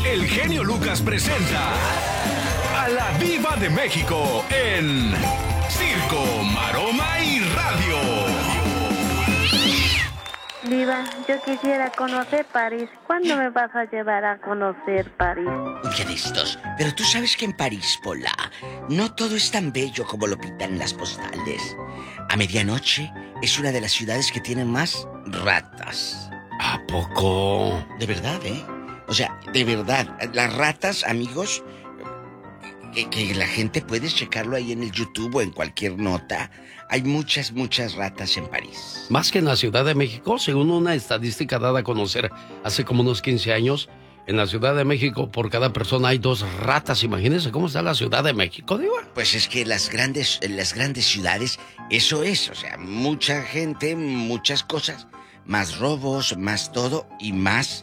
el genio Lucas presenta a la Diva de México en Circo, Maroma y Radio. Diva, yo quisiera conocer París. ¿Cuándo me vas a llevar a conocer París? Un día de estos. Pero tú sabes que en París, Pola, no todo es tan bello como lo pintan en las postales. A medianoche es una de las ciudades que tienen más ratas. ¿A poco? De verdad, ¿eh? O sea, de verdad. Las ratas, amigos, que la gente puede checarlo ahí en el YouTube o en cualquier nota. Hay muchas ratas en París. Más que en la Ciudad de México, según una estadística dada a conocer hace como unos 15 años, en la Ciudad de México por cada persona hay 2 ratas. Imagínense cómo está la Ciudad de México, digo. Pues es que en las grandes ciudades, eso es, o sea, mucha gente, muchas cosas, más robos, más todo y más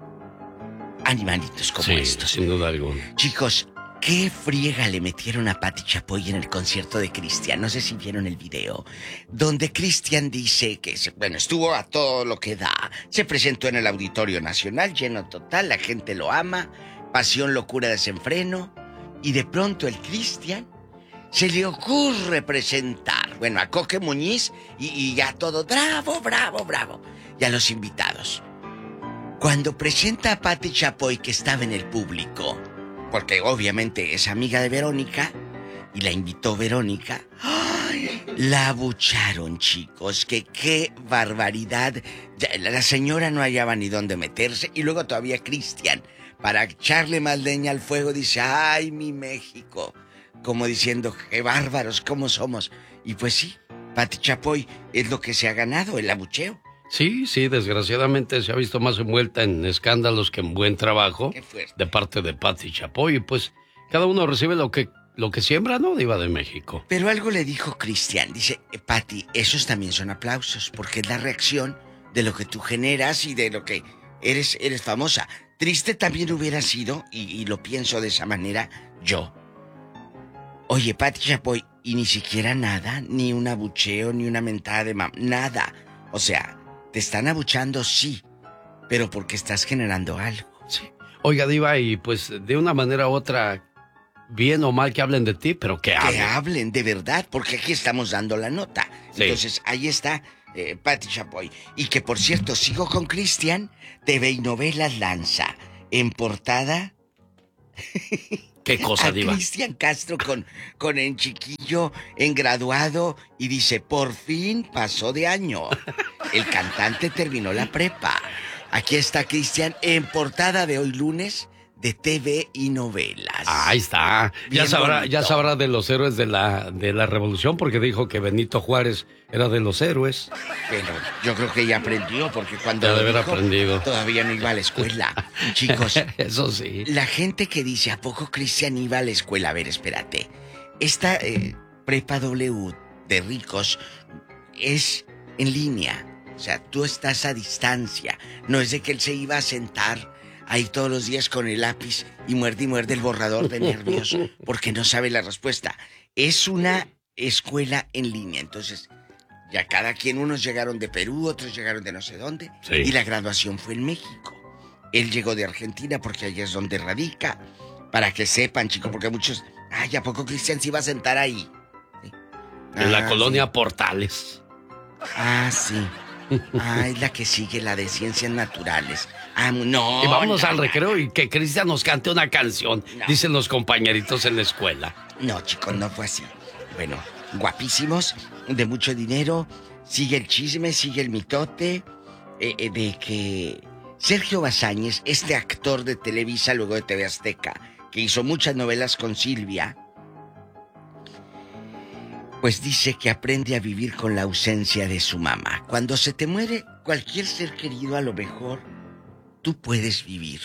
animalitos como estos. Sin duda alguna. Chicos, ¿qué friega le metieron a Pati Chapoy en el concierto de Cristian? No sé si vieron el video, donde Cristian dice que, bueno, estuvo a todo lo que da. Se presentó en el Auditorio Nacional, lleno total, la gente lo ama, pasión, locura, desenfreno. Y de pronto el Cristian se le ocurre presentar, bueno, a Coque Muñiz y ya todo, bravo. Y a los invitados. Cuando presenta a Pati Chapoy, que estaba en el público, porque obviamente es amiga de Verónica, y la invitó Verónica. ¡Ay! La abucharon, chicos, que qué barbaridad. La señora no hallaba ni dónde meterse, y luego todavía Cristian, para echarle más leña al fuego, dice, ¡ay, mi México! Como diciendo, qué bárbaros, cómo somos. Y pues sí, Pati Chapoy es lo que se ha ganado, el abucheo. Sí, desgraciadamente se ha visto más envuelta en escándalos que en buen trabajo de parte de Pati Chapoy. Y pues cada uno recibe lo que siembra, ¿no, Diva de México? Pero algo le dijo Cristian. Dice, Pati, esos también son aplausos, porque es la reacción de lo que tú generas y de lo que eres famosa. Triste también hubiera sido, y lo pienso de esa manera, yo. Oye, Pati Chapoy, y ni siquiera nada, ni un abucheo, ni una mentada de nada. O sea, te están abuchando, sí, pero porque estás generando algo. Sí. Oiga, Diva, y pues de una manera u otra, bien o mal que hablen de ti, pero que hablen. Que hablen, de verdad, porque aquí estamos dando la nota. Sí. Entonces, ahí está Pati Chapoy. Y que, por cierto, sigo con Cristian, TV y Novelas lanza en portada... ¿Qué cosa, Diva? Cristian Castro con el chiquillo en graduado y dice, por fin pasó de año. El cantante terminó la prepa. Aquí está Cristian en portada de hoy lunes de TV y Novelas. Ahí está. Ya sabrá de los héroes de la revolución, porque dijo que Benito Juárez era de los héroes. Pero yo creo que ya aprendió, porque cuando debe haber dijo, aprendido. Todavía no iba a la escuela. Chicos, eso sí. La gente que dice, ¿a poco Cristian iba a la escuela? A ver, espérate. Esta prepa W de ricos es en línea. O sea, tú estás a distancia. No es de que él se iba a sentar ahí todos los días con el lápiz y muerde el borrador de nervios porque no sabe la respuesta. Es una escuela en línea. Entonces, ya cada quien, unos llegaron de Perú, otros llegaron de no sé dónde. Sí. Y la graduación fue en México. Él llegó de Argentina porque allá es donde radica. Para que sepan, chicos, porque muchos... Ay, ¿a poco Cristian se iba a sentar ahí? ¿Sí? En la colonia Portales. Ah, sí. Ay, la que sigue, la de Ciencias Naturales. Ah, no. Y vámonos al recreo y que Cristian nos cante una canción, dicen los compañeritos en la escuela. No, chicos, no fue así. Bueno, guapísimos, de mucho dinero. Sigue el chisme, sigue el mitote de que Sergio Bazáñez, este actor de Televisa, luego de TV Azteca, que hizo muchas novelas con Silvia, pues dice que aprende a vivir con la ausencia de su mamá. Cuando se te muere cualquier ser querido, a lo mejor tú puedes vivir.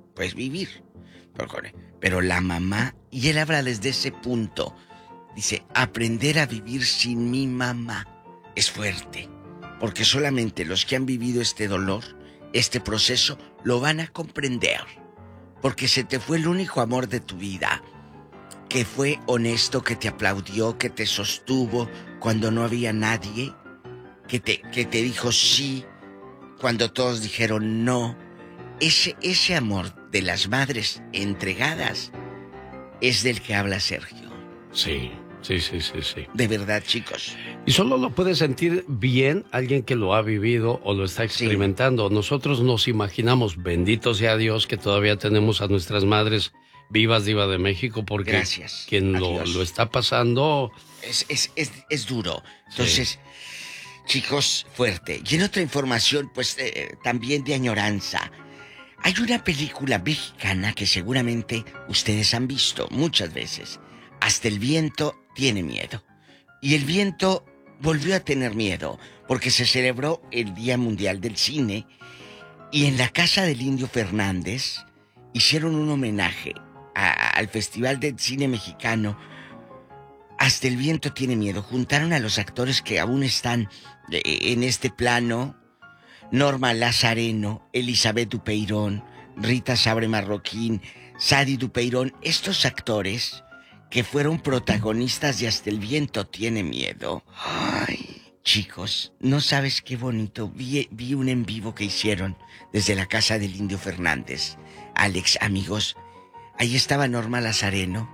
Pero la mamá, y él habla desde ese punto, dice, aprender a vivir sin mi mamá es fuerte. Porque solamente los que han vivido este dolor, este proceso, lo van a comprender. Porque se te fue el único amor de tu vida, que fue honesto, que te aplaudió, que te sostuvo cuando no había nadie, que te dijo sí cuando todos dijeron no, ese amor de las madres entregadas es del que habla Sergio. Sí. De verdad, chicos. Y solo lo puede sentir bien alguien que lo ha vivido o lo está experimentando. Sí. Nosotros nos imaginamos, bendito sea Dios, que todavía tenemos a nuestras madres vivas, Diva de México, porque gracias, quien lo está pasando... Es duro. Entonces, chicos, fuerte. Y en otra información, pues también de añoranza. Hay una película mexicana que seguramente ustedes han visto muchas veces. Hasta el viento tiene miedo. Y el viento volvió a tener miedo porque se celebró el Día Mundial del Cine y en la casa del Indio Fernández hicieron un homenaje al Festival del Cine Mexicano. Hasta el viento tiene miedo. Juntaron a los actores que aún están en este plano: Norma Lazareno, Elizabeth Dupeirón, Rita Sabre Marroquín, Sadi Dupeirón. Estos actores que fueron protagonistas de Hasta el viento tiene miedo. Ay, chicos, no sabes qué bonito. Vi un en vivo que hicieron desde la casa del Indio Fernández. Alex, amigos, ahí estaba Norma Lazareno.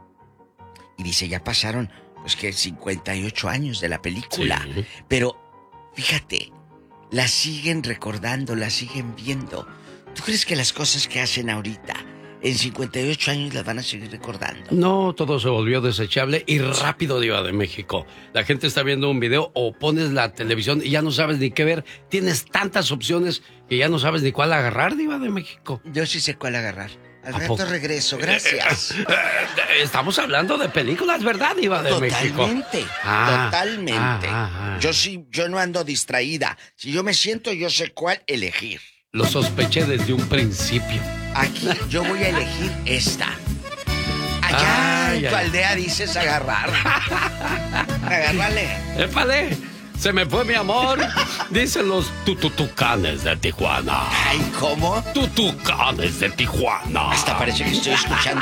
Y dice, ya pasaron, pues que 58 años de la película. Sí. Pero, fíjate, la siguen recordando, la siguen viendo. ¿Tú crees que las cosas que hacen ahorita, en 58 años, las van a seguir recordando? No, todo se volvió desechable y rápido, Diva de México. La gente está viendo un video o pones la televisión y ya no sabes ni qué ver. Tienes tantas opciones que ya no sabes ni cuál agarrar, Diva de México. Yo sí sé cuál agarrar. Al rato regreso, gracias. Estamos hablando de películas, ¿verdad, Diva de México? Totalmente. Yo no ando distraída. Si yo me siento, yo sé cuál elegir. Lo sospeché desde un principio. Aquí yo voy a elegir esta. Allá en tu aldea dices agarrar. Agárrale. ¡Épale! Se me fue mi amor. Dicen los tutucanes de Tijuana. Ay, ¿cómo? Tutucanes de Tijuana. Hasta parece que estoy escuchando